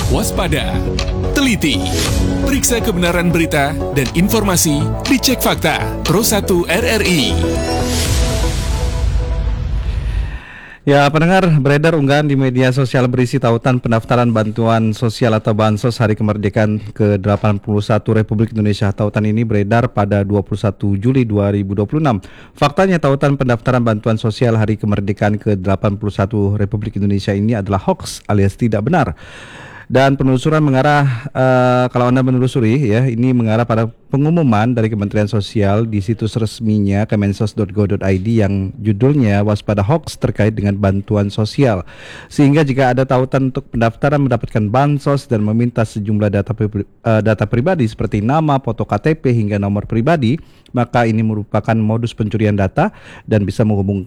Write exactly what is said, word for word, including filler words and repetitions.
Waspada, teliti, periksa kebenaran berita dan informasi, dicek fakta. Pro satu R R I. Ya, pendengar, beredar unggahan di media sosial berisi tautan pendaftaran bantuan sosial atau Bansos Hari Kemerdekaan ke delapan puluh satu Republik Indonesia. Tautan ini beredar pada dua puluh satu Juli dua ribu dua puluh enam. Faktanya tautan pendaftaran bantuan sosial Hari Kemerdekaan ke delapan puluh satu Republik Indonesia ini adalah hoax alias tidak benar. Dan penelusuran mengarah, uh, kalau Anda menelusuri ya, ini mengarah pada pengumuman dari Kementerian Sosial di situs resminya kemensos dot go dot i d yang judulnya waspada hoax terkait dengan bantuan sosial. Sehingga jika ada tautan untuk pendaftaran mendapatkan bansos dan meminta sejumlah data, uh, data pribadi seperti nama, foto K T P hingga nomor pribadi, maka ini merupakan modus pencurian data dan bisa menghubung,